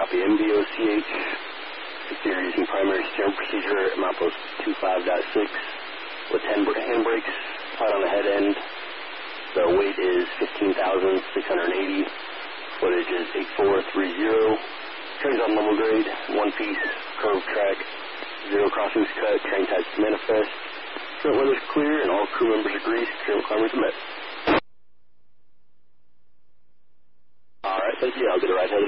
Copy. MVOCH. Exterior using primary steering procedure at milepost 25.6 with handbrakes. Flat on the head end. The weight is 15,680. Footage is 8430. Train's on level grade. One piece. Curved track. 0 crossings cut. Train types manifest. Current weather's clear and all crew members agree. Secure requirements are met. Alright, thank you. I'll get a right head